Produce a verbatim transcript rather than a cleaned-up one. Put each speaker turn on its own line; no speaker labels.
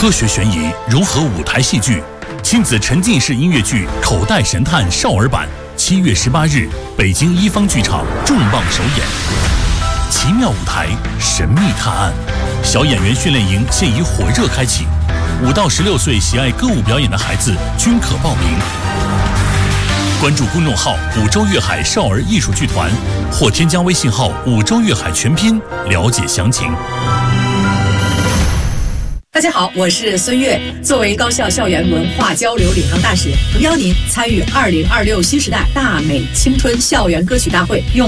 科学悬疑融合舞台戏剧，亲子沉浸式音乐剧《口袋神探》少儿版，七月十八日，北京一方剧场重磅首演。奇妙舞台，神秘探案，小演员训练营现已火热开启，五到十六岁喜爱歌舞表演的孩子均可报名。关注公众号“五洲粤海少儿艺术剧团”，或添加微信号“五洲粤海全拼”了解详情。
大家好，我是孙悦。作为高校校园文化交流领航大使，诚邀您参与二零二六新时代大美青春校园歌曲大会，用